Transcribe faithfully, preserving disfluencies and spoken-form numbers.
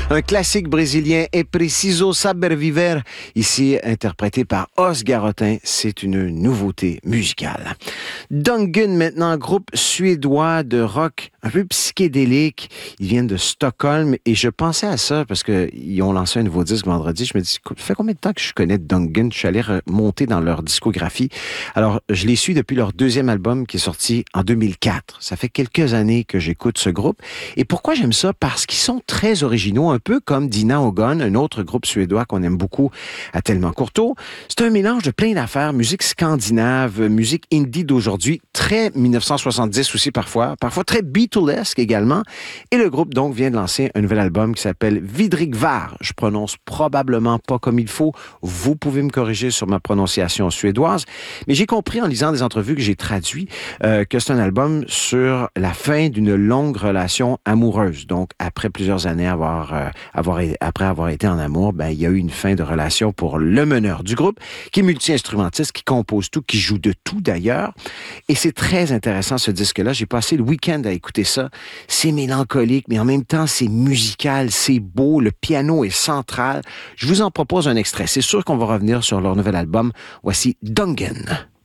Un classique brésilien, É Preciso Saber Viver, ici interprété par Os Garotin. C'est une nouveauté musicale. Dungan, maintenant, groupe suédois de rock un peu psychédélique. Ils viennent de Stockholm et je pensais à ça parce qu'ils ont lancé un nouveau disque vendredi. Je me dis, ça fait combien de temps que je connais Dungan? Je suis allé remonter dans leur discographie. Alors, je les suis depuis leur deuxième album qui est sorti en deux mille quatre. Ça fait quelques années que j'écoute ce groupe. Et pourquoi j'aime ça? Parce qu'ils sont très originaux, un peu comme Dina Ogon, un autre groupe suédois qu'on aime beaucoup à Tellement Courteau. C'est un mélange de plein d'affaires, musique scandinave, musique indie d'aujourd'hui, très dix-neuf cent soixante-dix aussi parfois, parfois très Beatlesque également. Et le groupe donc vient de lancer un nouvel album qui s'appelle Vidrigvar. Je prononce probablement pas comme il faut. Vous pouvez me corriger sur ma prononciation suédoise. Mais j'ai compris en lisant des entrevues que j'ai traduit euh, que c'est un album sur la fin d'une longue relation amoureuse. Donc, après plusieurs années avoir, euh, avoir, après avoir été en amour, ben, il y a eu une fin de relation pour le meneur du groupe, qui est multi-instrumentiste, qui compose tout, qui joue de tout d'ailleurs. Et c'est très intéressant ce disque-là. J'ai passé le week-end à écouter ça. C'est mélancolique, mais en même temps, c'est musical, c'est beau, le piano est central. Je vous en propose un extrait. C'est sûr qu'on va revenir sur leur nouvel album. Voici Dungan.